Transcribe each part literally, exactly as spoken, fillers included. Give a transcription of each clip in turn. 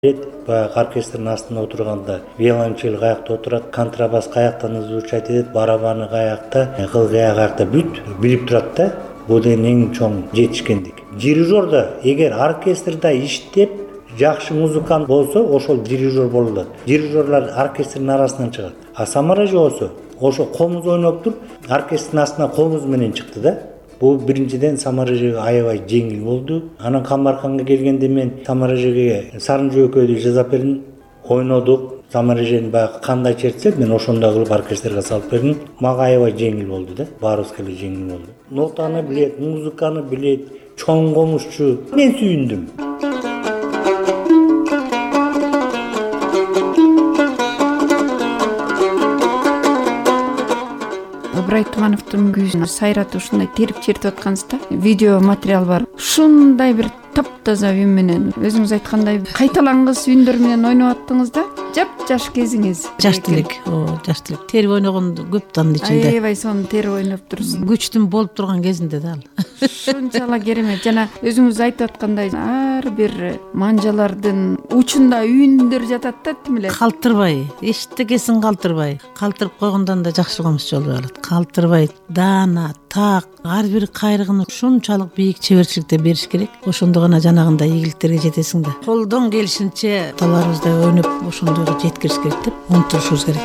Баягы оркестрдин астында отурганда виолончель каякта отурат, контрабас каяктан звучать этет, барабаны каякта, кыл-кыя каякта бүт билип турат да. Бул деген эң чоң жетишкендик. Дирижер да эгер оркестрда иштеп жакшы музыкант болсо, ошол дирижер болот. Дирижерлар оркестрдин арасынан чыгат. А самаражы болсо, ошо комуз ойноп туруп, оркестрдин астына комуз менен чыкты да. Бул биринчиден самаражы аябай жеңил болду. Анан Камбарканга келгенде мен самаражыга Сарын жөөкөйдү жасап бердим, ойнодук. Самаражыны баягы кандай чертсек, мен ошондой кылып оркестрге салып бердим. Мага аябай жеңил болду да. Баарыбызга эле жеңил болду. Нотаны билет, музыканы билет, чоң комузчу. Мен сүйүндүм. Ыбырай Тумановдун күйүн сайратып ушундай терип чертип аткансызда. Видео материал бар. Ушундай бир таптаза үн менен, өзүңүз айткандай кайталангыс үндөр менен ойноп аттыңыз да. Жап-жаш кезиңиз. Жаштылык, о, жаштылык. Терип ойногонду көп таанын ичинде. Аябай сонун терип ойноп турсуз. Күчтүн болуп турган кезинде да ал. Ушунчала керемет. Жана өзүңүз айтып аткандай ар бир манжалардын учунда үндөр жатат да, тим эле. Калтырбай, эчтекесин калтырбай. Калтырып койгондон да жакшы комузчу болбой калат. Калтырбай, даана, так, ар бир кайрыгын ушунчалык бийик чеберчиликте бериш керек. Ошондо гана жанагындай ийгиликтерге жетесиң да. Колдон келишинче таларыбыздай ойноп ошондойго жеткириш керек деп умтулушубуз керек.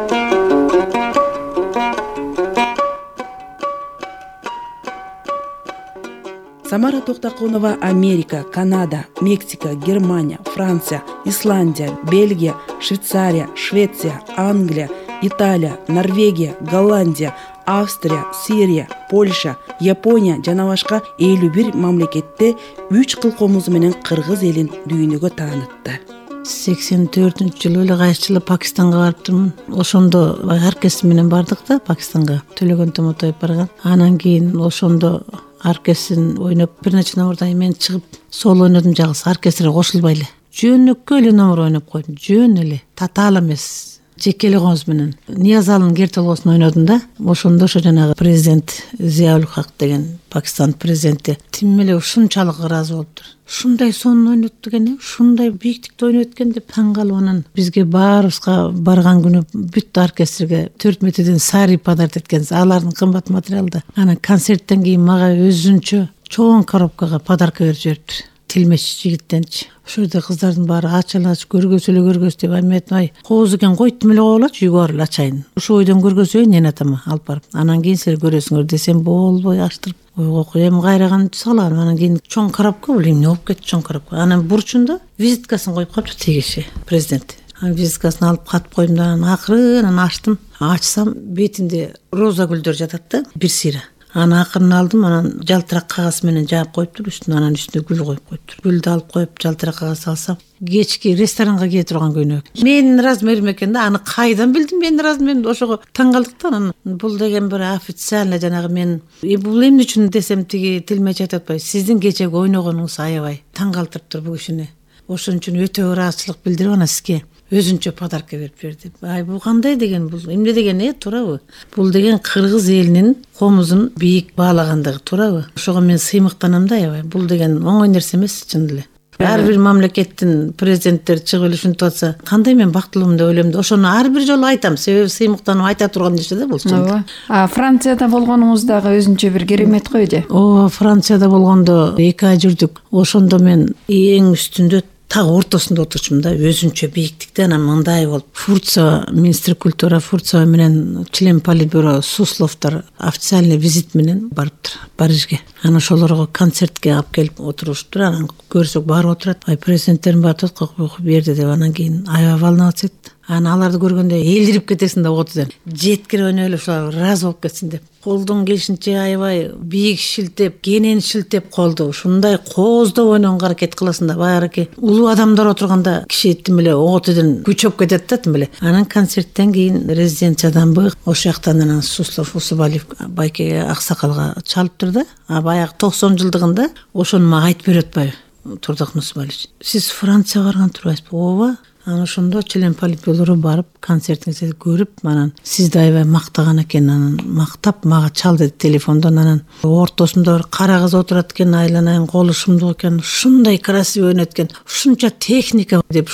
Самара Токтоконова Америка, Канада, Мексика, Германия, Франция, Исландия, Бельгия, Швейцария, Швеция, Англия, Италия, Норвегия, Голландия, Австрия, Сирия, Польша, Япония жана башка элүү бир мамлекетте үч кыл комузу менен кыргыз элин дүйнөгө таанытты. сексен төртүнчү жылы эле кайсы жылы Пакистанга барыптырмын. Ошондо оркестр менен бардык да Пакистанга. Төлөгөн Томотоев барган. Анан кийин ошондо оркестрин ойноп бир нече номурдан мен чыгып соло ойнодум, жалгыз оркестрге кошулбай эле. Жөнөккө эле номер ойноп койдум. Жөн эле, татаал эмес. Жеке эле комуз менен Ниязалдын кер толгосун ойнодум да. Ошондо ошо жанагы президент Зияул Хак деген Пакистан президенти тим эле ушунчалык ыраазы болуптур. Ушундай сонун ойнойт экен, ушундай бийиктикте ойнойт экен деп таң калып, анан бизге баарыбызга барган күнү бүт оркестрге төрт метрден сари подарок эткенбиз. Алардын кымбат материалда. Анан концерттен кийин мага өзүнчө чоң коробкага подарок берип жибериптир. Тилмеш жигиттенчи. Ошол жерде кыздардын баары ачалач көргөсү эле көргөс деп, айметип, ай, кооз экен койтум эле коелачы, үйгө барып ачайын. Ошол ойдон көргөзөйүн эне атама алып барып. Анан кийин силер көрөсүңөр десем болбой ачтырып, ойго коем кайраган салам. Анан кийин чоң коробка, бул эмне болуп кетти чоң коробка. Анан бурчунда визиткасын коюп калыптыр тегиши президент. Анан визиткасын алып катып коюм да, анан акырын ачтым. Ачсам бетинде роза гүлдөр жатат да, бир сыйра. Аны акырын алдым, анан жалтырак кагаз менен жаап коюптур, үстүнө анан үстүнө гүл коюп коюптур. Гүлдү алып коюп, жалтырак кагаз алсам, кечки ресторанга кете турган көйнөк. Менин размерим экен да, аны кайдан билдим менин размеримди? Ошого таң калдык да. Анан бул деген бир официально жанагы мен бул эмне үчүн десем, тиги Тилмеч айтып атпайбы, сиздин кечеги ойногонуңуз аябай таң калтырыптыр бул кишини. Ошон үчүн өтө ыраазычылык билдирип анан сизге өзүнчө подарок берип берди. Ай, бул кандай деген, бул эмне деген, э, туурабы? Бул деген кыргыз элинин комузун бийик баалагандыгы, туурабы? Ошого мен сыймыктанам да, аябай. Бул деген оңой нерсе эмес, чын эле. Ар бир мамлекеттин президенттери чыгып эле ушинтип атса, кандай мен бактылуумун деп ойлойм да. Ошону ар бир жолу айтам, себеби сыймыктанып айта турган нерсе да бул. Ооба. А Францияда болгонуңуз дагы өзүнчө бир керемет го эже. О, Францияда болгондо эки ай жүрдүк. Ошондо мен эң үстүндө так ортосунда отурчумун да, өзүнчө бийиктикте. Анан мындай болуп, Фурцова, министр культура Фурцова менен член политбюро Сусловдор официальный визит менен барыптыр Парижге. Анан ошолорго концертке алып келип отуруштур. Анан көрсөк барып отурат. Ай, президенттерим барып атат, берди деп. Анан кийин аябай волноваться этти. Анан аларды көргөндө элдирип кетесиң да отудан. Жеткирип ойноп эле ушулар ыраазы болуп кетсин деп. Колдон келишинче аябай бийик шилтеп, кенен шилтеп колду. Ушундай кооздоп ойногонго аракет кыласың да, баягы улуу адамдар отурганда киши тим эле отудан күчөп кетет да, тим эле. Анан концерттен кийин резиденциядан бык ошол жактан анан Суслов Усубалиев байкеге аксакалга чалыптыр да. А баягы токсон жылдыгында ошону мага айтып берип атпайбы? Турдак Усубалиевич, сиз Францияга барган турбайсызбы? Ооба. Анан ошондо член политбюро барып концертиңизди көрүп, анан сизди аябай мактаган экен. Анан мактап мага чал деди телефондон. Анан ортосунда бир кара кыз отурат экен, айланайын колу шумдук экен, ушундай красивый ойнойт экен, ушунча техника деп